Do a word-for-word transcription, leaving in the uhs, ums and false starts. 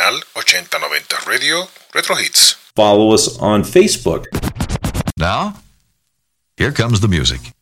Canal ochenta noventa Radio Retro Hits. Follow us on Facebook. Now, here comes the music.